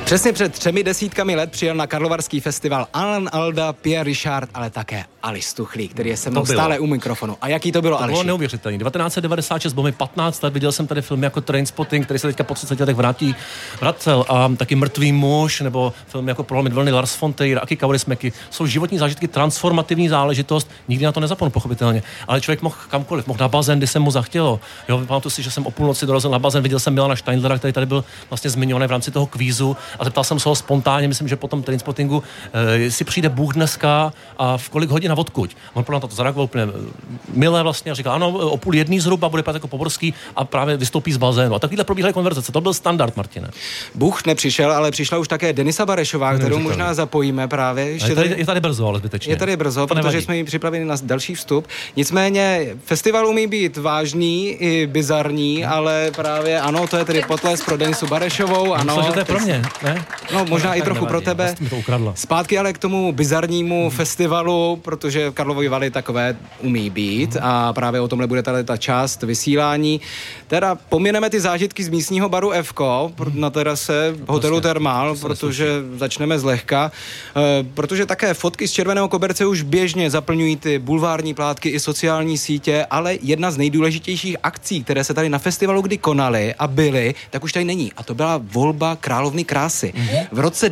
Přesně před 3 desítkami let přijel na karlovarský festival Alan Alda, Pierre Richard, ale také Aleš Stuchlík, který je se mnou stále u mikrofonu. A jaký to bylo, Aleši? To bylo neuvěřitelné. 1996, bylo mi 15 let, viděl jsem tady filmy jako Trainspotting, který se teďka po 30 letech vracel, a taky Mrtvý muž, nebo film jako Prolomit vlny Lars von Trier, Aki Kaurismäki. Jsou životní zážitky, transformativní záležitost, nikdy na to nezapomenu, pochopitelně. Ale člověk mohl kamkoliv, mohl na bazén, kdy se mu zachtělo. Jo, pamatuju si, že jsem o půlnoci dorazil na bazén, viděl jsem Milana Steindlera, který tady byl vlastně zmiňovaný v rámci toho kvízu, a zeptal jsem se ho spontánně, myslím, že po tom Trainspottingu, jestli přijde Bůh dneska a v kolik hodin a odkud. On pro to zareagoval úplně milé vlastně a říkal, ano, o 12:30 zhruba bude jako Poborský a právě vystoupí z bazénu. A takovýhle probíhaly konverzace. To byl standard, Martine. Bůh nepřišel, ale přišla už také Denisa Barešová, kterou možná zapojíme právě. Je tady brzo, ale zbytečně. Je tady brzo, protože jsme jí připravili na další vstup. Nicméně festival umí být vážný i bizarní, ale právě ano, to je tedy potlesk pro Denisu Barešovou. Ano, myslím, že to je pro mě, ne? No, možná i trochu pro tebe. Zpátky ale k tomu bizarnímu festivalu, protože Karlovy Vary takové umí být a právě o tomhle bude tady ta část vysílání. Teda pomineme ty zážitky z místního baru Fko na terase hotelu Thermal, protože začneme zlehka, protože také fotky z Červeného koberce už běžně zaplňují ty bulvární plátky i sociální sítě, ale jedna z nejdůležitějších akcí, které se tady na festivalu kdy konaly a byly, tak už tady není. A to byla volba královny krásy. V roce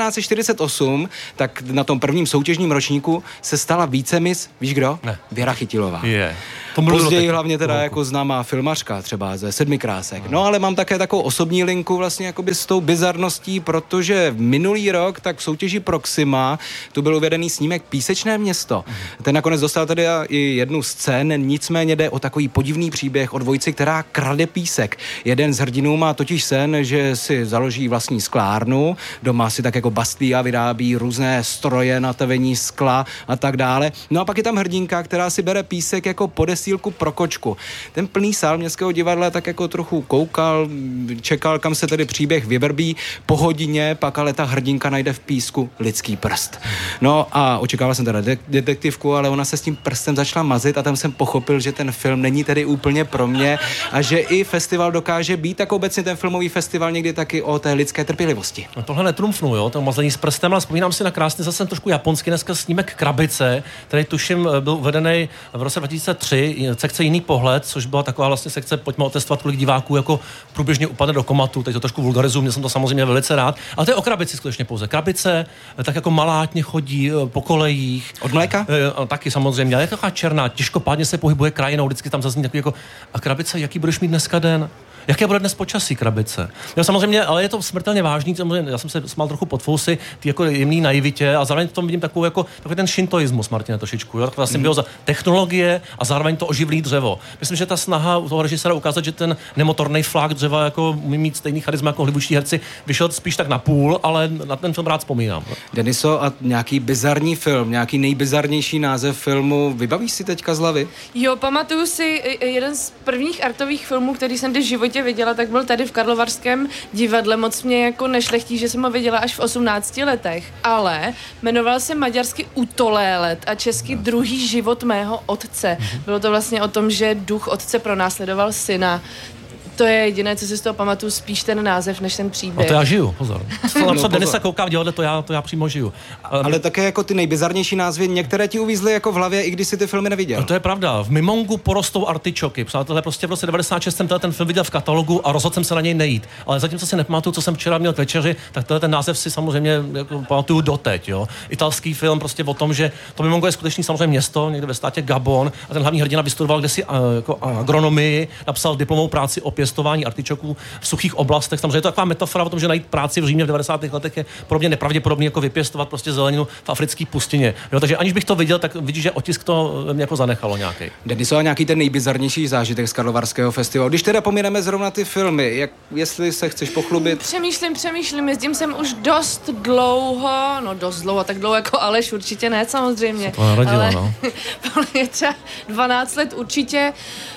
1948, tak na tom prvním soutěžním ročníku se stala vícemis, víš kdo? Ne. Věra Chytilová. Později hlavně teda jako známá filmařka třeba ze 7 krásek. No ale mám také takovou osobní linku vlastně jakoby s tou bizarností, protože minulý rok tak v soutěži Proxima tu byl uvedený snímek Písečné město. Ten nakonec dostal tady i jednu z cen, nicméně jde o takový podivný příběh o dvojici, která krade písek. Jeden z hrdinů má totiž sen, že si založí vlastní sklárnu, doma si tak jako bastlí a vyrábí různé stroje na tavení skla a tak dále. No a pak je tam hrdinka, která si bere písek jako podesílku pro kočku. Ten plný sál Městského divadla tak jako trochu koukal, čekal, kam se tedy příběh vyvrbí. Po hodině pak ale ta hrdinka najde v písku lidský prst. No a očekával jsem teda detektivku, ale ona se s tím prstem začala mazit a tam jsem pochopil, že ten film není tedy úplně pro mě a že i festival dokáže být, tak obecně ten filmový festival někdy taky o té lidské trpělivosti. No tohle netrumfnu, jo, to mazlení s prstem, ale vzpomínám si na krásný zase trošku japonský dneska snímek Krabice, který tuším byl uvedený v roce 2003, sekce Jiný pohled, což byla taková vlastně sekce, pojďme otestovat, kolik diváků jako průběžně upadne do komatu, teď to trošku vulgarizuju, mě jsem to samozřejmě velice rád, ale to je o krabici skutečně pouze. Krabice tak jako malátně chodí po kolejích. Od mléka? Taky samozřejmě, ale je taková černá, těžkopádně se pohybuje krajinou, vždycky tam zazní takový jako a krabice, jaký budeš mít dneska den? Jaké bude dnes počasí, krabice? Jo, samozřejmě, ale je to smrtelně vážný, samozřejmě, já jsem se smál trochu pod fousy, ty jako jemný naivitě a zároveň v tom vidím takový ten šintoismus, Martine, trošičku, jo, taková symbioza technologie a zároveň to oživlý dřevo. Myslím, že ta snaha u toho režiséra ukázat, že ten nemotorný flák dřeva jako umí mít stejný charisma jako hollywoodští herci, vyšel spíš tak na půl, ale na ten film rád vzpomínám. Deniso, a nějaký bizarní film, nějaký nejbizarnější název filmu, vybavíš si teďka z hlavy? Jo, pamatuju si jeden z prvních artových filmů, který jsem v životě viděla, tak byl tady v Karlovarském divadle. Moc mě jako nešlechtí, že jsem ho viděla až v 18 letech, ale jmenoval se maďarsky Utolélet a česky Druhý život mého otce. Bylo to vlastně o tom, že duch otce pronásledoval syna. To je jediné, co si z toho pamatuju, spíš ten název, než ten příběh. A to já žiju, pozor. Co Denisa kouká v divadle, to já přímo žiju. Ale také jako ty nejbizarnější názvy, některé ti uvízly jako v hlavě, i když si ty filmy neviděl. No to je pravda. V Mimongu porostou artičoky. Přátelé, prostě v roce 96 jsem ten film viděl v katalogu a rozhodl jsem se na něj nejít. Ale zatímco si nepamatuju, co jsem včera měl k večeři, tak ten název si samozřejmě jako pamatuju doteď, jo. Italský film prostě o tom, že to Mimongo je skutečný samozřejmě město, někde ve státě Gabon, a ten hlavní hrdina vystudoval kdesi jako agronomii, napsal diplomovou práci o pěstování artičoků v suchých oblastech. Samozřejmě je to taková metafora o tom, že najít práci v Římě v 90. letech je podobně nepravděpodobný jako vypěstovat prostě zeleninu v africké pustině. Jo, takže aniž bych to viděl, tak vidíš, že otisk to mě jako zanechalo nějaký. Deniso, a nějaký ten nejbizarnější zážitek z Karlovarského festivalu. Když teda pomineme zrovna ty filmy, jestli se chceš pochlubit? Přemýšlím, jezdím sem už dost dlouho, tak dlouho jako Aleš určitě ne, samozřejmě. To narodila, ale je třeba 12 let určitě.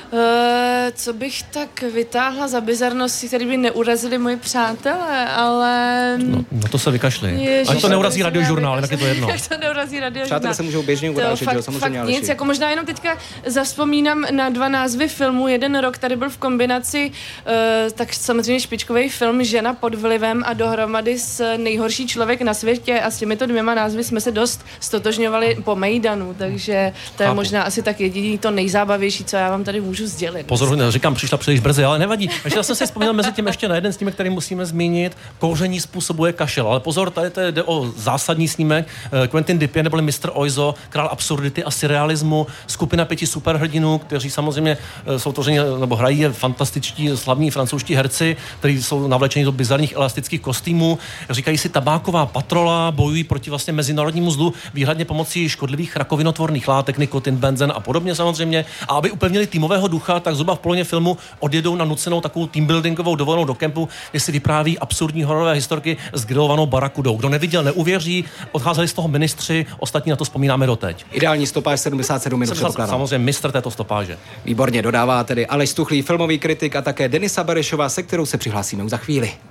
Co bych tak vytáhla za bizarnosti, které by neurazily moji přátelé, ale... No to se vykašli. Ať to neurazí radiožurnál, jinak je to jedno. Ať to neurazí radiožurnál. Přátelé se můžou běžně urážet, jo, samozřejmě. Fakt nic, jako možná jenom teďka zavzpomínám na 2 názvy filmů. Jeden rok tady byl v kombinaci, tak samozřejmě špičkový film Žena pod vlivem a dohromady s Nejhorší člověk na světě a s těmito 2 názvy jsme se dost stotožňovali po Mejdanu, takže to je možná asi tak jediný to nejzábavější, co já vám tady můžu sdělit. Pozor, říkám, přišla příliš brzy, ale nevadí. Já jsem si vzpomněl mezi tím ještě na jeden snímek, který musíme zmínit. Kouření způsobuje kašel. Ale pozor, tady jde o zásadní snímek. Quentin Dupieux neboli Mr. Oizo, král absurdity a surrealismu, skupina 5 superhrdinů, kteří samozřejmě jsou tvořeni nebo hrají fantastičtí slavní francouzští herci, kteří jsou navlečeni do bizarních elastických kostýmů. Říkají si tabáková patrola, bojují proti vlastně mezinárodnímu zlu výhradně pomocí škodlivých rakovinotvorných látek, nikotin, benzen a podobně samozřejmě. A aby upevnili týmového ducha, tak zhruba v polovině filmu odjedou na nucenou takovou teambuildingovou dovolenou do kempu, kde si vypráví absurdní hororové historky s grilovanou barakudou. Kdo neviděl, neuvěří, odcházeli z toho ministři, ostatní na to vzpomínáme doteď. Ideální stopáž 77 minut. Samozřejmě mistr této stopáže. Výborně dodává tedy Aleš Stuchlý, filmový kritik a také Denisa Berešová, se kterou se přihlásíme už za chvíli.